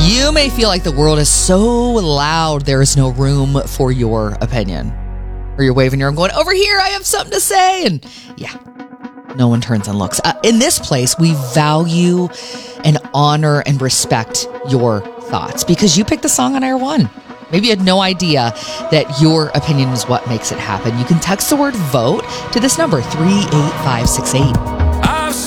You may feel like the world is so loud, there is no room for your opinion. Or you're waving your arm going, over here, I have something to say. And yeah, no one turns and looks. In this place, we value and honor and respect your thoughts because you picked the song on Air One. Maybe you had no idea that your opinion is what makes it happen. You can text the word VOTE to this number, 38568.